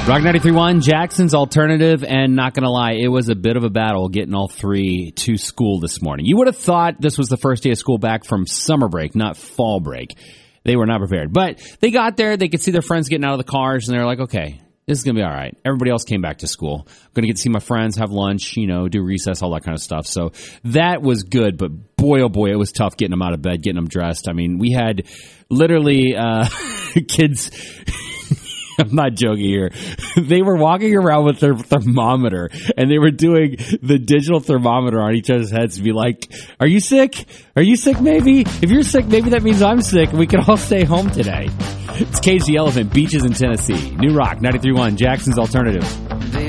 Rock 93.1, Jackson's Alternative, and not going to lie, it was a bit of a battle getting all three to school this morning. You would have thought this was the first day of school back from summer break, not fall break. They were not prepared. But they got there, they could see their friends getting out of the cars, and they're like, okay, this is going to be all right. Everybody else came back to school. I'm going to get to see my friends, have lunch, do recess, all that kind of stuff. So that was good, but boy, oh boy, it was tough getting them out of bed, getting them dressed. I mean, we had literally kids... I'm not joking here. They were walking around with their thermometer, and they were doing the digital thermometer on each other's heads to be like, are you sick? Are you sick maybe? If you're sick, maybe that means I'm sick. We can all stay home today. It's Cage the Elephant, Beaches in Tennessee. New Rock, 93.1, Jackson's Alternative.